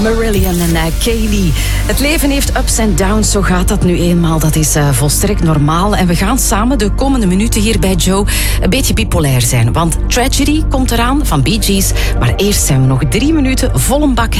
Marillion en Kaylee. Het leven heeft ups en downs, zo gaat dat nu eenmaal. Dat is volstrekt normaal. En we gaan samen de komende minuten hier bij Joe een beetje bipolair zijn. Want Tragedy komt eraan van Bee Gees. Maar eerst zijn we nog 3 minuten vol een bak